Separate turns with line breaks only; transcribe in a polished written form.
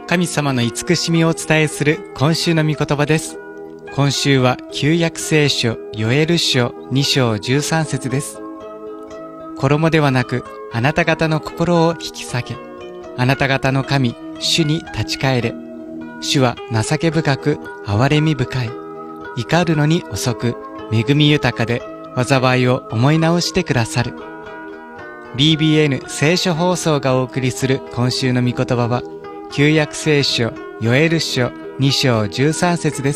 神様の慈しみをお伝えする今週の御言葉です。今週は旧約聖書ヨエル書2章13節です。衣ではなくあなた方の心を引き下げ、あなた方の神主に立ち返れ。主は情け深く憐れみ深い、怒るのに遅く恵み豊かで災いを思い直してくださる。 BBN 聖書放送がお送りする今週の御言葉は旧約聖書ヨエル書2章13節です。